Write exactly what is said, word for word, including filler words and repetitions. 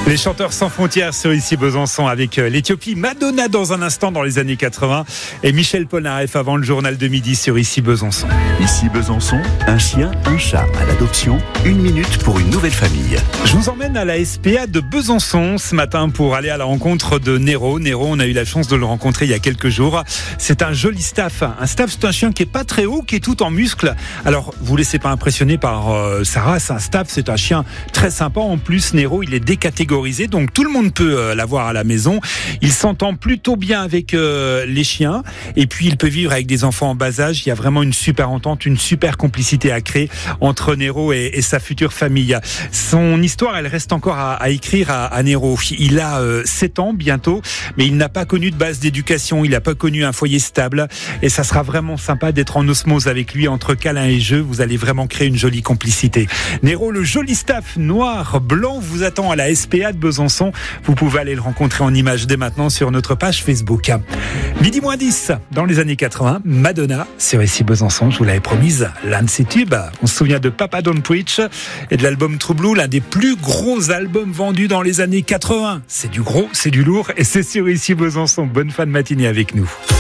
Les chanteurs sans frontières sur Ici Besançon avec l'Éthiopie, Madonna dans un instant dans les années quatre-vingts et Michel Polnareff avant le journal de midi sur Ici Besançon. Ici Besançon, un chien, un chat à l'adoption, une minute pour une nouvelle famille. Je vous emmène à la S P A de Besançon ce matin pour aller à la rencontre de Nero. Nero, on a eu la chance de le rencontrer il y a quelques jours. C'est un joli staff. Un staff, c'est un chien qui est pas très haut, qui est tout en muscles. Alors, vous laissez pas impressionner par euh, sa race. Un staff, c'est un chien très sympa. En plus, Nero, il est décatégorisé. Donc tout le monde peut euh, l'avoir à la maison. Il s'entend plutôt bien avec euh, les chiens et puis il peut vivre avec des enfants en bas âge. Il y a vraiment une super entente, une super complicité à créer entre Nero et, et sa future famille. Son histoire, elle reste encore à, à écrire à, à Nero. Il a euh, sept ans bientôt, mais il n'a pas connu de base d'éducation. Il n'a pas connu un foyer stable et ça sera vraiment sympa d'être en osmose avec lui entre câlins et jeux. Vous allez vraiment créer une jolie complicité. Nero, le joli staff noir, blanc, vous attend à la S P A de Besançon. Vous pouvez aller le rencontrer en images dès maintenant sur notre page Facebook. Midi moins dix, dans les années quatre-vingts, Madonna sur Ici Besançon, je vous l'avais promise, l'un de ses tubes. On se souvient de Papa Don't Preach et de l'album True Blue, l'un des plus gros albums vendus dans les années quatre-vingts. C'est du gros, c'est du lourd et c'est sur Ici Besançon. Bonne fin de matinée avec nous.